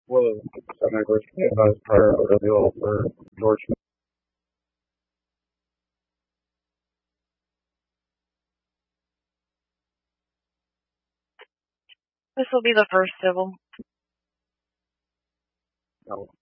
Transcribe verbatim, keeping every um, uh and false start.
Well, Senators Canada's prior renewal for George. This will be the first civil. No.